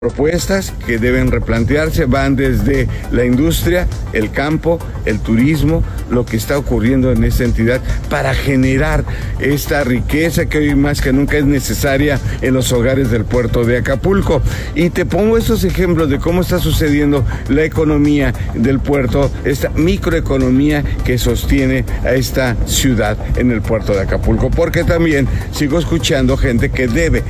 propuestas que deben replantearse van desde la industria, el campo, el turismo, lo que está ocurriendo en esta entidad para generar esta riqueza que hoy más que nunca es necesaria en los hogares del puerto de Acapulco. Y te pongo estos ejemplos de cómo está sucediendo la economía del puerto, esta microeconomía que sostiene a esta ciudad en el puerto de Acapulco, porque también sigo escuchando gente que debe,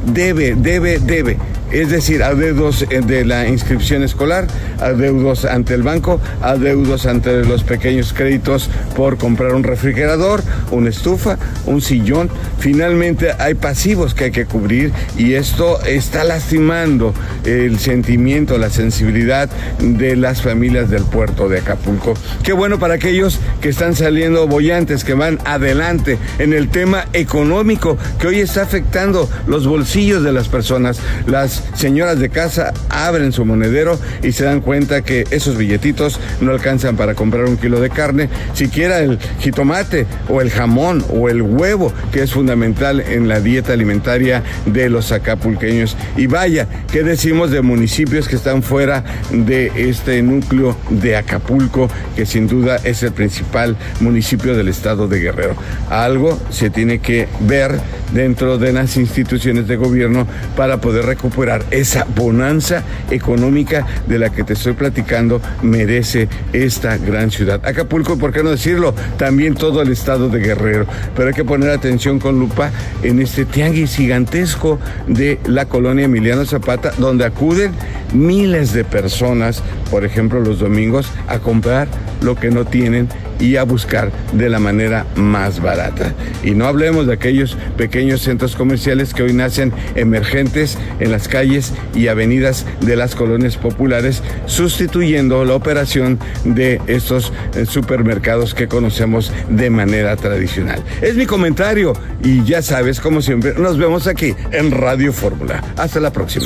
es decir, adeudos de la inscripción escolar, adeudos ante el banco, adeudos ante los pequeños créditos por comprar un refrigerador, una estufa, un sillón. Finalmente hay pasivos que hay que cubrir y esto está lastimando el sentimiento, la sensibilidad de las familias del puerto de Acapulco. Qué bueno para aquellos que están saliendo bollantes, que van adelante en el tema económico que hoy está afectando los bolsillos de las personas. Las señoras de casa abren su monedero y se dan cuenta que esos billetitos no alcanzan para comprar un kilo de carne, siquiera el jitomate o el jamón o el huevo, que es fundamental en la dieta alimentaria de los acapulqueños. Y vaya, ¿qué decimos de municipios que están fuera de este núcleo de Acapulco, que sin duda es el principal municipio del estado de Guerrero? Algo se tiene que ver dentro de las instituciones de gobierno para poder recuperar esa bonanza económica de la que te estoy platicando. Merece esta gran ciudad. Acapulco, ¿por qué no decirlo? También todo el estado de Guerrero. Pero hay que poner atención con lupa en este tianguis gigantesco de la colonia Emiliano Zapata, donde acuden miles de personas, por ejemplo, los domingos, a comprar lo que no tienen y a buscar de la manera más barata. Y no hablemos de aquellos pequeños centros comerciales que hoy nacen emergentes en las calles y avenidas de las colonias populares, sustituyendo la operación de estos supermercados que conocemos de manera tradicional. Es mi comentario y ya sabes, como siempre, nos vemos aquí en Radio Fórmula. Hasta la próxima.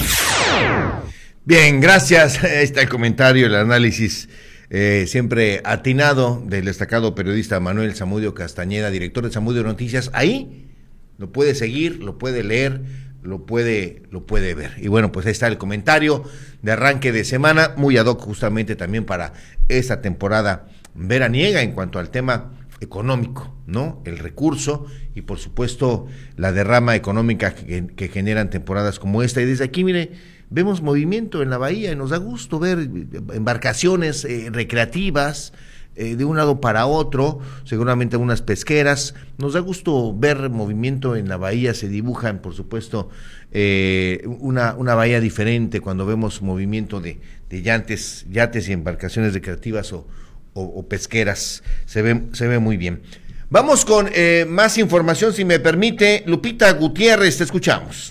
Bien, gracias. Ahí está el comentario, el análisis siempre atinado del destacado periodista Manuel Zamudio Castañeda, director de Zamudio Noticias. Ahí lo puede seguir, lo puede leer, lo puede ver. Y bueno, pues ahí está el comentario de arranque de semana, muy ad hoc justamente también para esta temporada veraniega en cuanto al tema económico, ¿no? El recurso y por supuesto la derrama económica que generan temporadas como esta. Y desde aquí, mire, vemos movimiento en la bahía y nos da gusto ver embarcaciones recreativas de un lado para otro, seguramente unas pesqueras. Nos da gusto ver movimiento en la bahía, se dibujan por supuesto una bahía diferente cuando vemos movimiento de yates y embarcaciones recreativas o pesqueras. Se ve muy bien. Vamos con más información, si me permite. Lupita Gutiérrez, te escuchamos.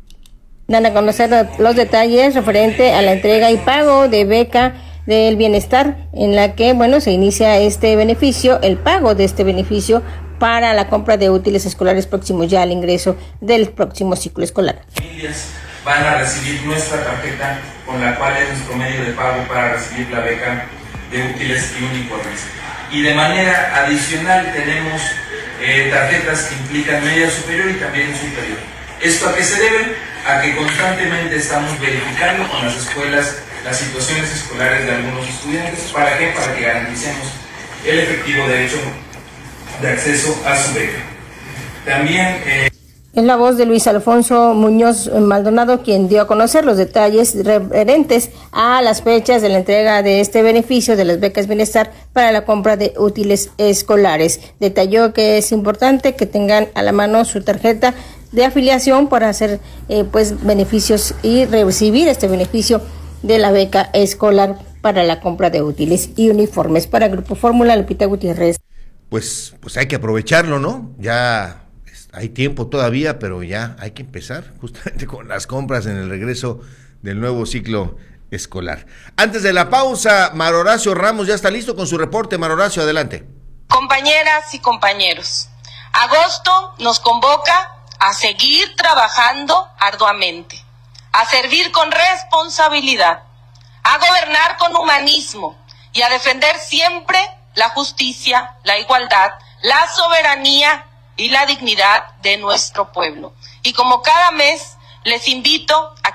Dan a conocer los detalles referente a la entrega y pago de beca del bienestar, en la que, se inicia este beneficio, el pago de este beneficio para la compra de útiles escolares próximos ya al ingreso del próximo ciclo escolar. Familias van a recibir nuestra tarjeta, con la cual es nuestro medio de pago para recibir la beca de útiles y uniformes. Y de manera adicional tenemos tarjetas que implican media superior y también superior. ¿Esto a qué se debe? A que constantemente estamos verificando con las escuelas las situaciones escolares de algunos estudiantes. ¿Para qué? Para que garanticemos el efectivo derecho de acceso a su beca. También... Es la voz de Luis Alfonso Muñoz Maldonado quien dio a conocer los detalles referentes a las fechas de la entrega de este beneficio de las becas bienestar para la compra de útiles escolares. Detalló que es importante que tengan a la mano su tarjeta de afiliación para hacer beneficios y recibir este beneficio de la beca escolar para la compra de útiles y uniformes. Para Grupo Fórmula, Lupita Gutiérrez. Pues hay que aprovecharlo, ¿no? Ya hay tiempo todavía, pero ya hay que empezar justamente con las compras en el regreso del nuevo ciclo escolar. Antes de la pausa, Mar Horacio Ramos ya está listo con su reporte. Mar Horacio, adelante. Compañeras y compañeros, agosto nos convoca a seguir trabajando arduamente, a servir con responsabilidad, a gobernar con humanismo y a defender siempre la justicia, la igualdad, la soberanía y la dignidad de nuestro pueblo. Y como cada mes, les invito a que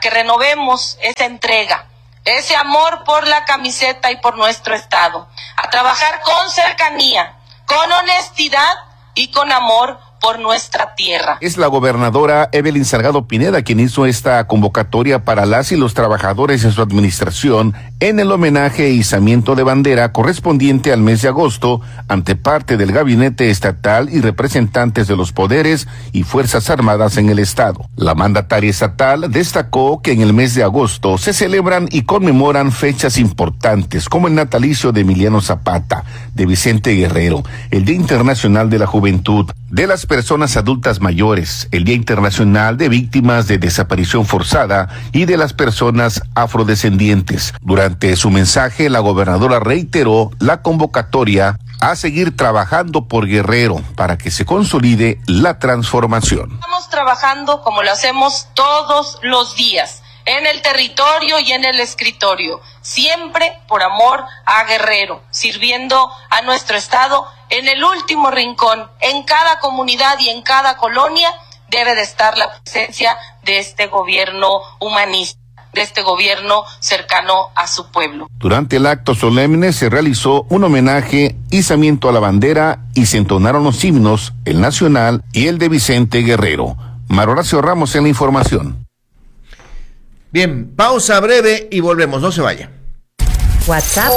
que renovemos esa entrega, ese amor por la camiseta y por nuestro Estado, a trabajar con cercanía, con honestidad y con amor por nuestra tierra. Es la gobernadora Evelyn Salgado Pineda quien hizo esta convocatoria para las y los trabajadores en su administración en el homenaje e izamiento de bandera correspondiente al mes de agosto ante parte del gabinete estatal y representantes de los poderes y fuerzas armadas en el estado. La mandataria estatal destacó que en el mes de agosto se celebran y conmemoran fechas importantes como el natalicio de Emiliano Zapata, de Vicente Guerrero, el Día Internacional de la Juventud, de las personas adultas mayores, el Día Internacional de Víctimas de Desaparición Forzada y de las personas afrodescendientes. Durante su mensaje, la gobernadora reiteró la convocatoria a seguir trabajando por Guerrero para que se consolide la transformación. Estamos trabajando como lo hacemos todos los días, en el territorio y en el escritorio, siempre por amor a Guerrero, sirviendo a nuestro estado en el último rincón, en cada comunidad y en cada colonia debe de estar la presencia de este gobierno humanista, de este gobierno cercano a su pueblo. Durante el acto solemne se realizó un homenaje, izamiento a la bandera y se entonaron los himnos, el nacional y el de Vicente Guerrero. Mar Horacio Ramos en la información. Bien, pausa breve y volvemos, no se vaya. WhatsApp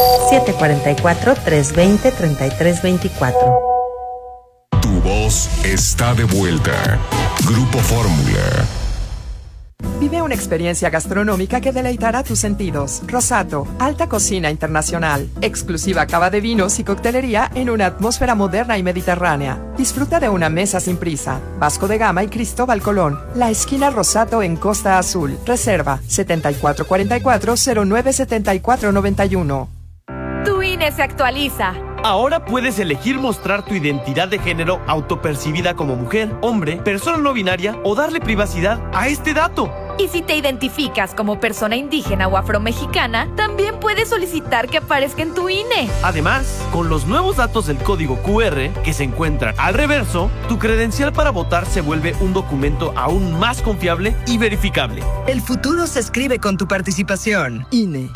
744-320-3324. Tu voz está de vuelta. Grupo Fórmula. Vive una experiencia gastronómica que deleitará tus sentidos. Rosato, alta cocina internacional, exclusiva cava de vinos y coctelería en una atmósfera moderna y mediterránea. Disfruta de una mesa sin prisa. Vasco de Gama y Cristóbal Colón. La esquina Rosato en Costa Azul. Reserva 7444-097491. Tu INE se actualiza. Ahora puedes elegir mostrar tu identidad de género autopercibida como mujer, hombre, persona no binaria o darle privacidad a este dato. Y si te identificas como persona indígena o afromexicana, también puedes solicitar que aparezca en tu INE. Además, con los nuevos datos del código QR que se encuentran al reverso, tu credencial para votar se vuelve un documento aún más confiable y verificable. El futuro se escribe con tu participación. INE.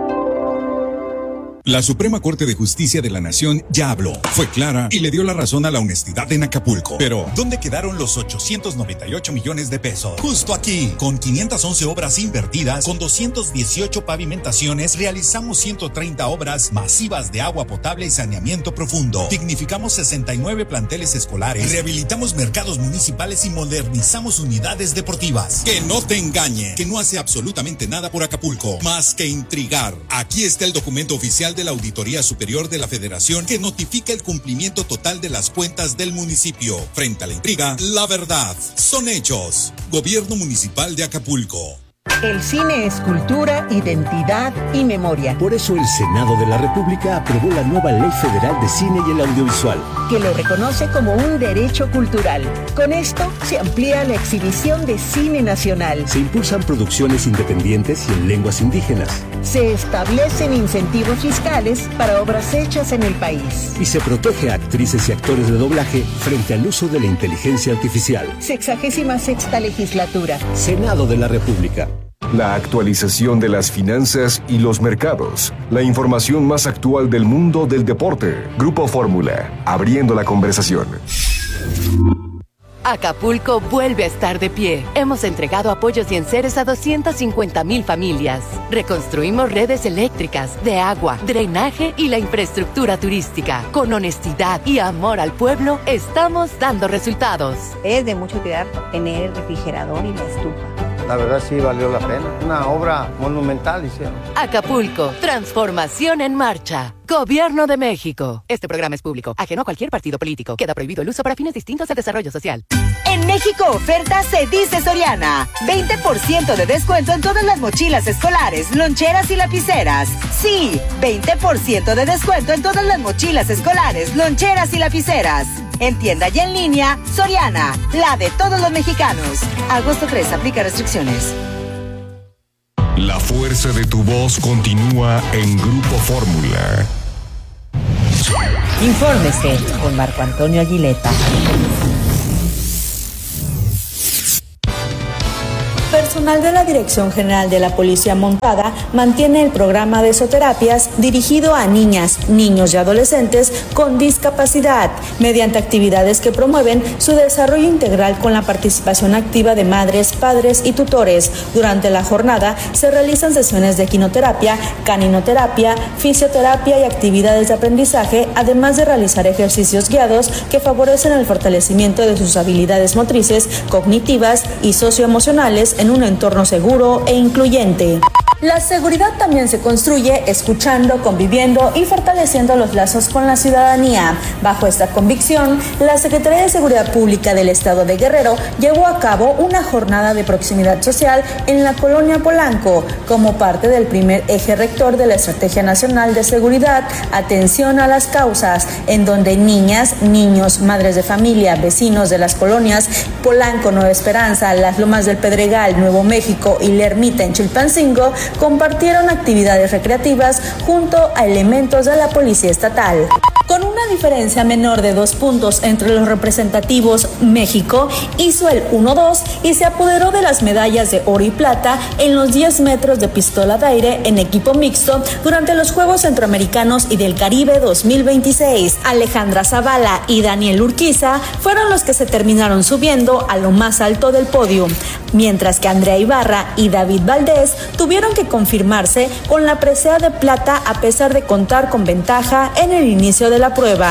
La Suprema Corte de Justicia de la Nación ya habló, fue clara y le dio la razón a la honestidad en Acapulco. Pero, ¿dónde quedaron los 898 millones de pesos? Justo aquí, con 511 obras invertidas, con 218 pavimentaciones, realizamos 130 obras masivas de agua potable y saneamiento profundo. Dignificamos 69 planteles escolares, rehabilitamos mercados municipales y modernizamos unidades deportivas. Que no te engañe, que no hace absolutamente nada por Acapulco, más que intrigar. Aquí está el documento oficial de la Auditoría Superior de la Federación que notifica el cumplimiento total de las cuentas del municipio. Frente a la intriga, la verdad son hechos. Gobierno Municipal de Acapulco. El cine es cultura, identidad y memoria. Por eso el Senado de la República aprobó la nueva Ley Federal de Cine y el Audiovisual, que lo reconoce como un derecho cultural. Con esto se amplía la exhibición de cine nacional. Se impulsan producciones independientes y en lenguas indígenas. Se establecen incentivos fiscales para obras hechas en el país. Y se protege a actrices y actores de doblaje frente al uso de la inteligencia artificial. 66ª legislatura. Senado de la República. La actualización de las finanzas y los mercados. La información más actual del mundo del deporte. Grupo Fórmula, abriendo la conversación. Acapulco vuelve a estar de pie. Hemos entregado apoyos y enseres a 250,000 familias. Reconstruimos redes eléctricas, de agua, drenaje y la infraestructura turística. Con honestidad y amor al pueblo, estamos dando resultados. Es de mucha utilidad tener el refrigerador y la estufa. La verdad sí valió la pena. Una obra monumental hicieron. Acapulco, transformación en marcha. Gobierno de México. Este programa es público, ajeno a cualquier partido político. Queda prohibido el uso para fines distintos al desarrollo social. En México oferta se dice Soriana. 20% de descuento en todas las mochilas escolares, loncheras y lapiceras. Sí, 20% de descuento en todas las mochilas escolares, loncheras y lapiceras. En tienda y en línea, Soriana, la de todos los mexicanos. Agosto 3, aplica restricciones. La fuerza de tu voz continúa en Grupo Fórmula. Infórmese con Marco Antonio Aguileta. Personal Personal de la Dirección General de la Policía Montada mantiene el programa de zoterapias dirigido a niñas, niños y adolescentes con discapacidad, mediante actividades que promueven su desarrollo integral con la participación activa de madres, padres y tutores. Durante la jornada se realizan sesiones de equinoterapia, caninoterapia, fisioterapia y actividades de aprendizaje, además de realizar ejercicios guiados que favorecen el fortalecimiento de sus habilidades motrices, cognitivas y socioemocionales en un entorno seguro e incluyente. La seguridad también se construye escuchando, conviviendo y fortaleciendo los lazos con la ciudadanía. Bajo esta convicción, la Secretaría de Seguridad Pública del Estado de Guerrero llevó a cabo una jornada de proximidad social en la colonia Polanco, como parte del primer eje rector de la Estrategia Nacional de Seguridad, Atención a las Causas, en donde niñas, niños, madres de familia, vecinos de las colonias Polanco, Nueva Esperanza, Las Lomas del Pedregal, Nuevo México y La Ermita en Chilpancingo compartieron actividades recreativas junto a elementos de la Policía Estatal. Con una diferencia menor de 2 puntos entre los representativos, México hizo el 1-2 y se apoderó de las medallas de oro y plata en los 10 metros de pistola de aire en equipo mixto durante los Juegos Centroamericanos y del Caribe 2026. Alejandra Zavala y Daniel Urquiza fueron los que se terminaron subiendo a lo más alto del podio, mientras que Andrea Ibarra y David Valdés tuvieron que confirmarse con la presea de plata a pesar de contar con ventaja en el inicio de la prueba.